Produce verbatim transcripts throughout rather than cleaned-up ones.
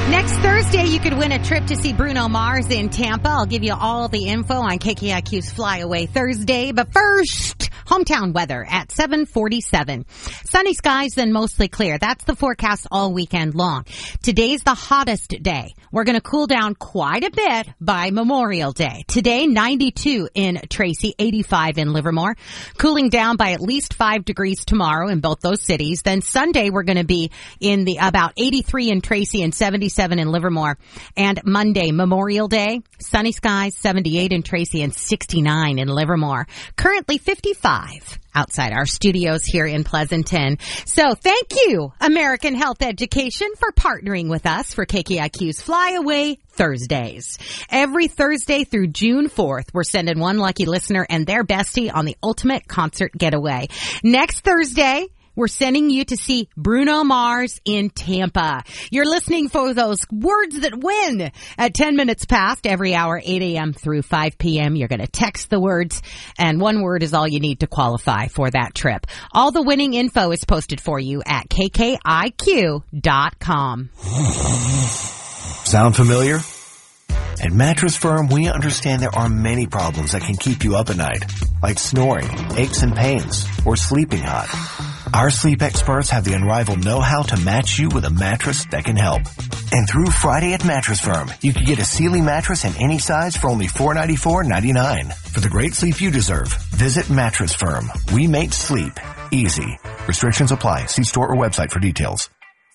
Next Thursday, you could win a trip to see Bruno Mars in Tampa. I'll give you all the info on K K I Q's Flyaway Thursday. But first, hometown weather at seven forty-seven. Sunny skies, then mostly clear. That's the forecast all weekend long. Today's the hottest day. We're going to cool down quite a bit by Memorial Day. Today, ninety-two in Tracy, eighty-five in Livermore. Cooling down by at least five degrees tomorrow in both those cities. Then Sunday, we're going to be in the about eighty-three in Tracy and seventy-seven in Livermore. And Monday, Memorial Day, sunny skies, seventy-eight in Tracy and sixty-nine in Livermore. Currently fifty-five outside our studios here in Pleasanton. So thank you, American Health Education, for partnering with us for K K I Q's Flyaway Thursdays. Every Thursday through June fourth, we're sending one lucky listener and their bestie on the ultimate concert getaway. Next Thursday, we're sending you to see Bruno Mars in Tampa. You're listening for those words that win at ten minutes past every hour, eight a.m. through five p.m. You're going to text the words, and one word is all you need to qualify for that trip. All the winning info is posted for you at K K I Q dot com. Sound familiar? At Mattress Firm, we understand there are many problems that can keep you up at night, like snoring, aches and pains, or sleeping hot. Our sleep experts have the unrivaled know-how to match you with a mattress that can help. And through Friday at Mattress Firm, you can get a Sealy mattress in any size for only four hundred ninety-four ninety-nine. For the great sleep you deserve, visit Mattress Firm. We make sleep easy. Restrictions apply. See store or website for details.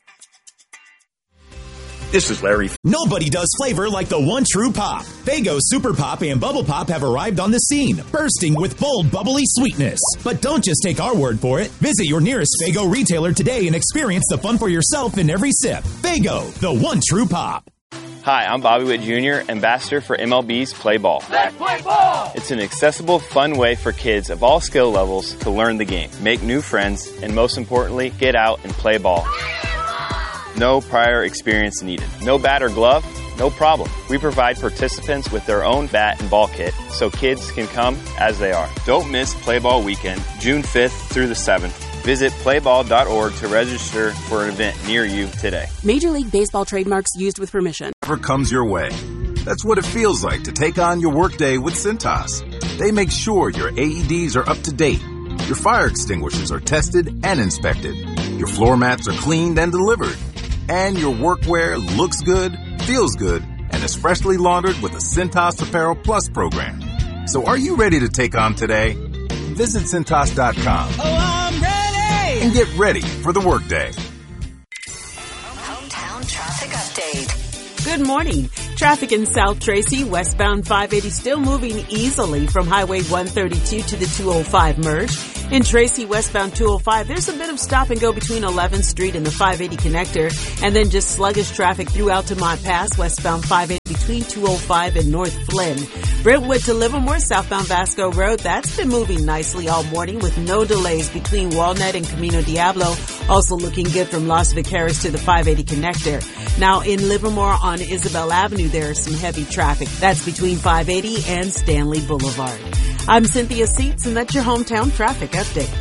This is Larry. Nobody does flavor like the one true pop. Faygo Super Pop and Bubble Pop have arrived on the scene, bursting with bold, bubbly sweetness. But don't just take our word for it. Visit your nearest Faygo retailer today and experience the fun for yourself in every sip. Faygo, the one true pop. Hi, I'm Bobby Witt Junior, ambassador for M L B's Play Ball. Let's play ball! It's an accessible, fun way for kids of all skill levels to learn the game, make new friends, and most importantly, get out and play ball. No prior experience needed. No bat or glove? No problem. We provide participants with their own bat and ball kit so kids can come as they are. Don't miss Play Ball Weekend, June fifth through the seventh. Visit play ball dot org to register for an event near you today. Major League Baseball trademarks used with permission. Whatever comes your way. That's what it feels like to take on your workday with Cintas. They make sure your A E Ds are up to date. Your fire extinguishers are tested and inspected. Your floor mats are cleaned and delivered. And your workwear looks good, feels good, and is freshly laundered with the Cintas Apparel Plus program. So are you ready to take on today? Visit Cintas dot com. Oh, I'm ready! And get ready for the workday. Hometown traffic update. Good morning. Traffic in South Tracy, westbound five eighty still moving easily from Highway one thirty-two to the two oh five merge. In Tracy, westbound two oh five, there's a bit of stop and go between eleventh Street and the five eighty connector, and then just sluggish traffic through Altamont Pass, westbound five eighty between two oh five and North Flynn. Brentwood to Livermore, southbound Vasco Road, that's been moving nicely all morning with no delays between Walnut and Camino Diablo. Also looking good from Las Vaqueras to the five eighty connector. Now in Livermore on Isabel Avenue, there is some heavy traffic. That's between five eighty and Stanley Boulevard. I'm Cynthia Seats, and that's your hometown traffic update.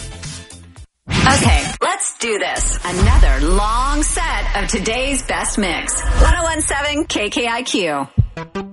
Okay, let's do this. Another long set of today's best mix. ten seventeen K K I Q.